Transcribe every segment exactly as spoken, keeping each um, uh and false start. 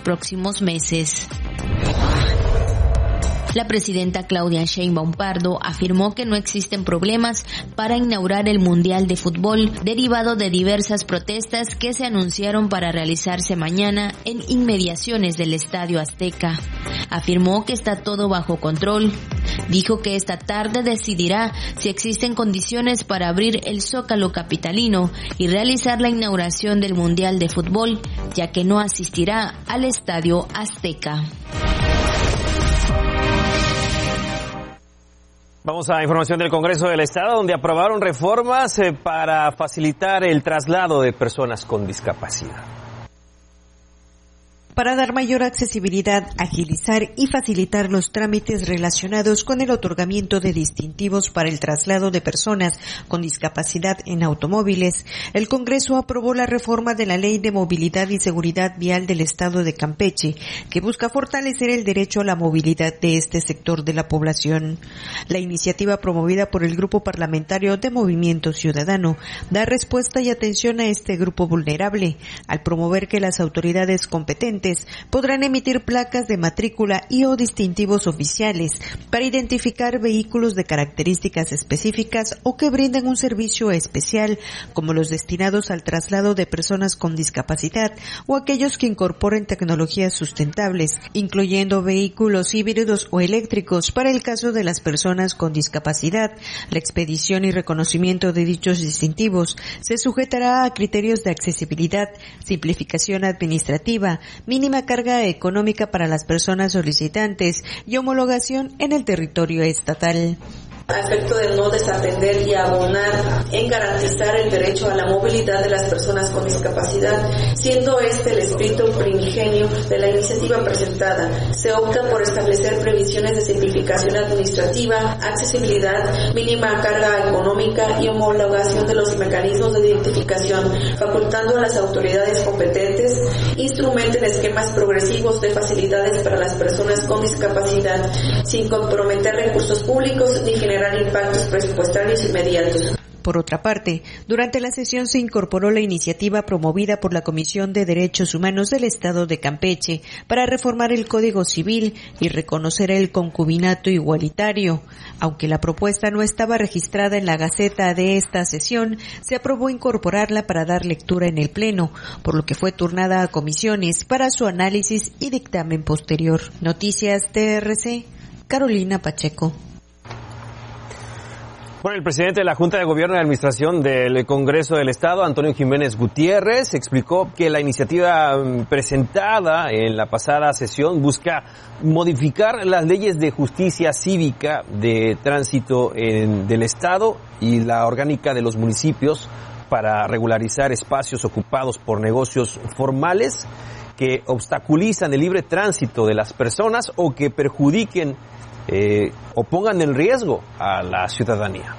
próximos meses. La presidenta Claudia Sheinbaum Pardo afirmó que no existen problemas para inaugurar el Mundial de Fútbol, derivado de diversas protestas que se anunciaron para realizarse mañana en inmediaciones del Estadio Azteca. Afirmó que está todo bajo control. Dijo que esta tarde decidirá si existen condiciones para abrir el Zócalo capitalino y realizar la inauguración del Mundial de Fútbol, ya que no asistirá al Estadio Azteca. Vamos a información del Congreso del Estado, donde aprobaron reformas eh, para facilitar el traslado de personas con discapacidad. Para dar mayor accesibilidad, agilizar y facilitar los trámites relacionados con el otorgamiento de distintivos para el traslado de personas con discapacidad en automóviles, el Congreso aprobó la reforma de la Ley de Movilidad y Seguridad Vial del Estado de Campeche, que busca fortalecer el derecho a la movilidad de este sector de la población. La iniciativa promovida por el Grupo Parlamentario de Movimiento Ciudadano da respuesta y atención a este grupo vulnerable, al promover que las autoridades competentes podrán emitir placas de matrícula y o distintivos oficiales para identificar vehículos de características específicas o que brinden un servicio especial, como los destinados al traslado de personas con discapacidad o aquellos que incorporen tecnologías sustentables, incluyendo vehículos híbridos o eléctricos para el caso de las personas con discapacidad. La expedición y reconocimiento de dichos distintivos se sujetará a criterios de accesibilidad, simplificación administrativa, mínima carga económica para las personas solicitantes y homologación en el territorio estatal. A efecto de no desatender y abonar en garantizar el derecho a la movilidad de las personas con discapacidad, siendo este el espíritu primigenio de la iniciativa presentada. Se opta por establecer previsiones de simplificación administrativa, accesibilidad, mínima carga económica y homologación de los mecanismos de identificación, facultando a las autoridades competentes instrumenten esquemas progresivos de facilidades para las personas con discapacidad, sin comprometer recursos públicos ni generar impactos presupuestarios inmediatos. Por otra parte, durante la sesión se incorporó la iniciativa promovida por la Comisión de Derechos Humanos del Estado de Campeche para reformar el Código Civil y reconocer el concubinato igualitario. Aunque la propuesta no estaba registrada en la Gaceta de esta sesión, se aprobó incorporarla para dar lectura en el Pleno, por lo que fue turnada a comisiones para su análisis y dictamen posterior. Noticias T R C, Carolina Pacheco. Bueno, el presidente de la Junta de Gobierno y Administración del Congreso del Estado, Antonio Jiménez Gutiérrez, explicó que la iniciativa presentada en la pasada sesión busca modificar las leyes de justicia cívica, de tránsito en, del Estado y la orgánica de los municipios para regularizar espacios ocupados por negocios formales que obstaculizan el libre tránsito de las personas o que perjudiquen Eh, o pongan en riesgo a la ciudadanía.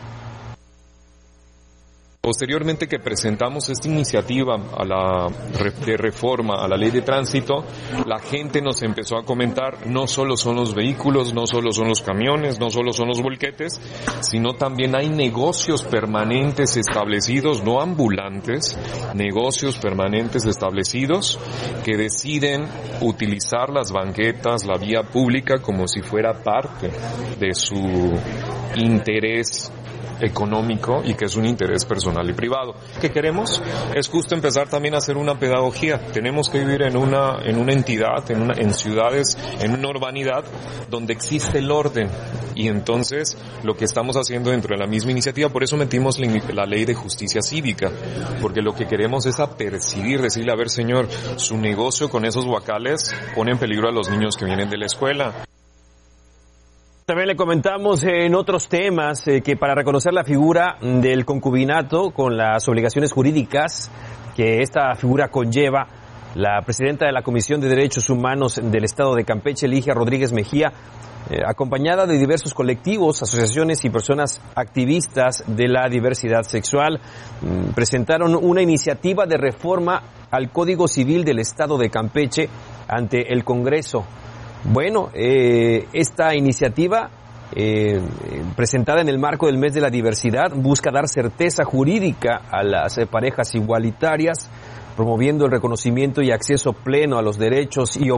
Posteriormente que presentamos esta iniciativa a la de reforma a la ley de tránsito, la gente nos empezó a comentar, no solo son los vehículos, no solo son los camiones, no solo son los volquetes, sino también hay negocios permanentes establecidos, no ambulantes, negocios permanentes establecidos que deciden utilizar las banquetas, la vía pública como si fuera parte de su interés económico y que es un interés personal y privado. ¿Qué queremos? Es justo empezar también a hacer una pedagogía. Tenemos que vivir en una en una entidad, en una en ciudades, en una urbanidad donde existe el orden, y entonces lo que estamos haciendo dentro de la misma iniciativa, por eso metimos la, la ley de justicia cívica, porque lo que queremos es apercibir, decirle, a ver señor, su negocio con esos guacales pone en peligro a los niños que vienen de la escuela. También le comentamos en otros temas eh, que para reconocer la figura del concubinato con las obligaciones jurídicas que esta figura conlleva, la presidenta de la Comisión de Derechos Humanos del Estado de Campeche, Ligia Rodríguez Mejía, eh, acompañada de diversos colectivos, asociaciones y personas activistas de la diversidad sexual, mm, presentaron una iniciativa de reforma al Código Civil del Estado de Campeche ante el Congreso. Bueno, eh, esta iniciativa, eh, presentada en el marco del mes de la diversidad, busca dar certeza jurídica a las eh, parejas igualitarias, promoviendo el reconocimiento y acceso pleno a los derechos y